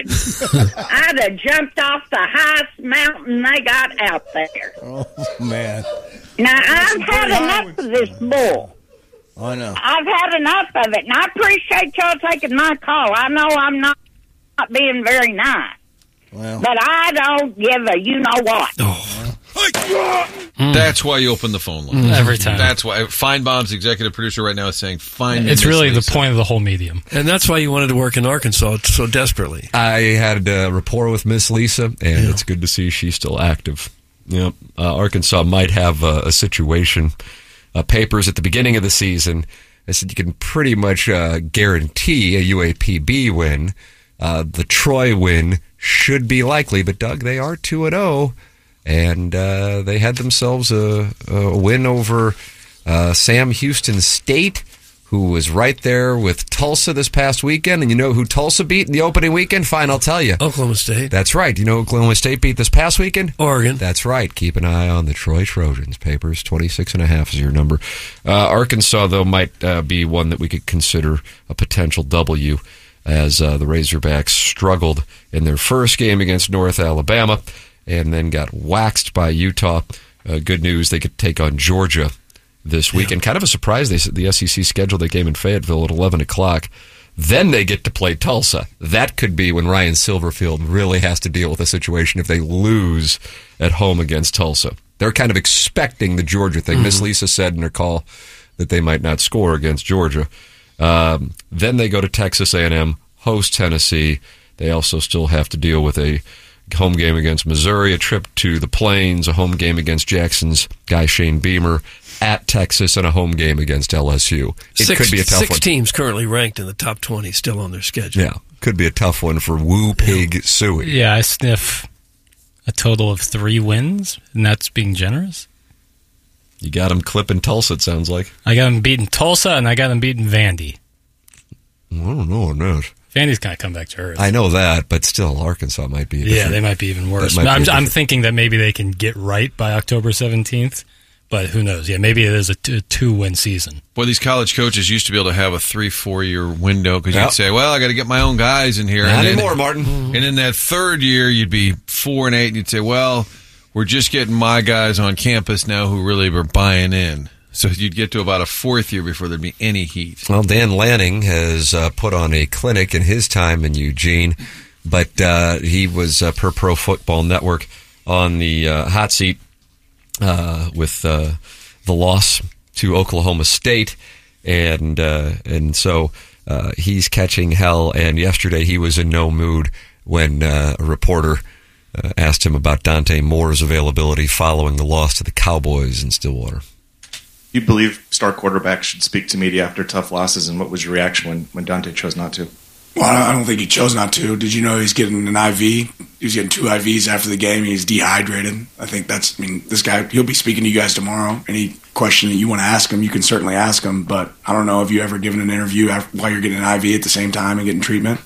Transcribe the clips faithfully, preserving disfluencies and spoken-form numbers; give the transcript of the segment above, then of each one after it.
talking. I'd have jumped off the highest mountain they got out there. Oh, man. Now, I've had enough of this bull. I know. I've had enough of it, and I appreciate y'all taking my call. I know I'm not, not being very nice, well. but I don't give a you-know-what. Oh. Mm. That's why you open the phone line. Mm. Every time. That's why. Feinbaum's executive producer right now is saying, find me It's Miss really Lisa. the point of the whole medium. And that's why you wanted to work in Arkansas so desperately. I had a rapport with Miss Lisa, and yeah. It's good to see she's still active. Yep. Uh, Arkansas might have uh, a situation. Uh, papers at the beginning of the season, I said you can pretty much uh, guarantee a U A P B win. Uh, the Troy win should be likely, but Doug, they are two and oh, and uh, they had themselves a, a win over uh, Sam Houston State, who was right there with Tulsa this past weekend. And you know who Tulsa beat in the opening weekend? Fine, I'll tell you. Oklahoma State. That's right. You know who Oklahoma State beat this past weekend? Oregon. That's right. Keep an eye on the Troy Trojans. Papers, twenty-six and a half is your number. Uh, Arkansas, though, might uh, be one that we could consider a potential W, as uh, the Razorbacks struggled in their first game against North Alabama and then got waxed by Utah. Uh, good news, they could take on Georgia this week. Yeah. And kind of a surprise, they the S E C scheduled that game in Fayetteville at eleven o'clock. Then they get to play Tulsa. That could be when Ryan Silverfield really has to deal with a situation if they lose at home against Tulsa. They're kind of expecting the Georgia thing. Mm-hmm. Miss Lisa said in her call that they might not score against Georgia. Um, then they go to Texas A and M, host Tennessee. They also still have to deal with a home game against Missouri, a trip to the Plains, a home game against Jackson's guy Shane Beamer, at Texas, and a home game against L S U. It six, could be a tough six one. Six teams currently ranked in the top twenty still on their schedule. Yeah, could be a tough one for Woo Pig yeah. Suey. Yeah, I sniff a total of three wins, and that's being generous. You got them clipping Tulsa, it sounds like. I got them beating Tulsa, and I got them beating Vandy. I don't know on that. Vandy's kind of come back to earth. I know that, but still, Arkansas might be. Yeah, they might be even worse. I'm, I'm thinking that maybe they can get right by October seventeenth, but who knows? Yeah, maybe it is a, t- a two-win season. Boy, these college coaches used to be able to have a three, four-year window because yep. you'd say, well, I got to get my own guys in here. Not and anymore, then, Martin. And in that third year, you'd be four and eight, and you'd say, well, we're just getting my guys on campus now who really were buying in. So you'd get to about a fourth year before there'd be any heat. Well, Dan Lanning has uh, put on a clinic in his time in Eugene, but uh, he was, uh, per Pro Football Network, on the uh, hot seat uh, with uh, the loss to Oklahoma State, and uh, and so uh, he's catching hell, and yesterday he was in no mood when uh, a reporter uh, asked him about Dante Moore's availability following the loss to the Cowboys in Stillwater. You believe star quarterbacks should speak to media after tough losses, and what was your reaction when, when Dante chose not to? Well, I don't think he chose not to. Did you know he's getting an I V? He was getting two I Vs after the game. He's dehydrated. I think that's, I mean, this guy, he'll be speaking to you guys tomorrow. Any question that you want to ask him, you can certainly ask him, but I don't know, have you ever given an interview after, while you're getting an I V at the same time and getting treatment?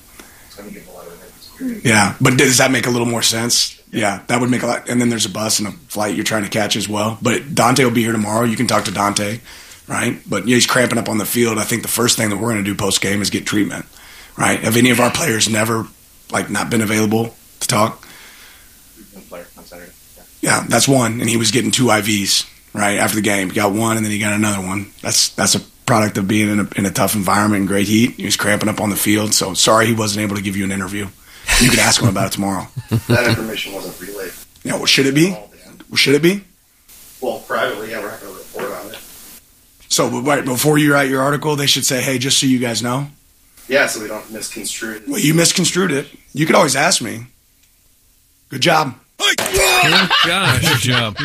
Yeah, but does that make a little more sense? Yeah, that would make a lot. And then there's a bus and a flight you're trying to catch as well. But Dante will be here tomorrow. You can talk to Dante, right? But yeah, he's cramping up on the field. I think the first thing that we're going to do post game is get treatment, right? Have any of our players never like not been available to talk? Player on Saturday. Yeah. yeah, that's one. And he was getting two I Vs right after the game. He got one, and then he got another one. That's that's a product of being in a, in a tough environment and great heat. He was cramping up on the field. So sorry he wasn't able to give you an interview. You can ask him about it tomorrow. That information wasn't relayed. Yeah, well, should it be? Well, should it be? Well, privately, yeah, we're not going to report on it. So, right before you write your article, they should say, hey, just so you guys know. Yeah, so we don't misconstrue it. Well, you misconstrued it. You could always ask me. Good job. Good gosh. Good job.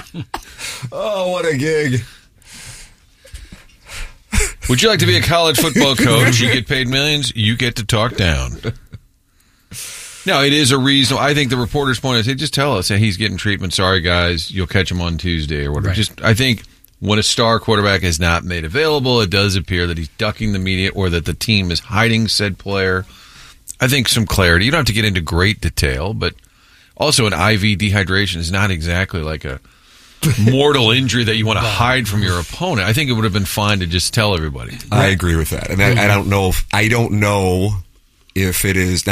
Oh, what a gig. Would you like to be a college football coach? You get paid millions. You get to talk down. No, it is a reason. I think the reporter's point is, hey, just tell us, hey, he's getting treatment. Sorry, guys, you'll catch him on Tuesday or whatever. Right. Just, I think when a star quarterback is not made available, it does appear that he's ducking the media or that the team is hiding said player. I think some clarity. You don't have to get into great detail, but also an I V dehydration is not exactly like a mortal injury that you want to hide from your opponent. I think it would have been fine to just tell everybody. I agree with that, and I, I don't know if I don't know if it is.